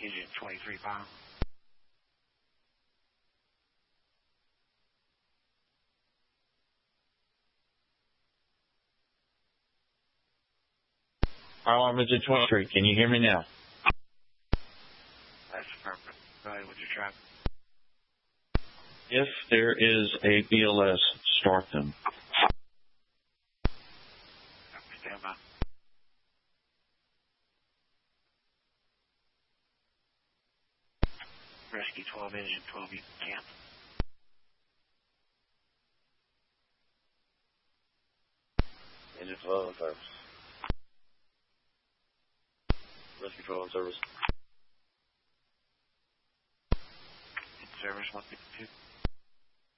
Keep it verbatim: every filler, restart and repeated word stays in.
Engine twenty-three pound. Fire alarm engine twenty-three. Can you hear me now? That's perfect. Go ahead with your traffic. If there is a B L S, start them. Stand by. Rescue twelve, engine twelve, you can camp. Engine twelve on service. Rescue twelve on service. In service one fifty-two.